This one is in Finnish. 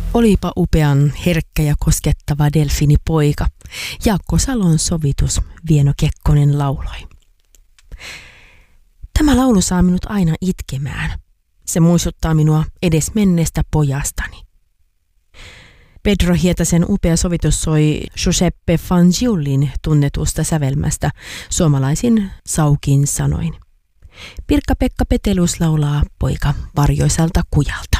Olipa upean herkkä ja koskettava delfiinipoika. Jaakko Salon sovitus Vieno Kekkonen lauloi. Tämä laulu saa minut aina itkemään. Se muistuttaa minua edesmenneestä pojastani. Pedro Hietasen upea sovitus soi Giuseppe Fangiullin tunnetusta sävelmästä suomalaisin saukin sanoin. Pirkka-Pekka Petelus laulaa Poika varjoisalta kujalta.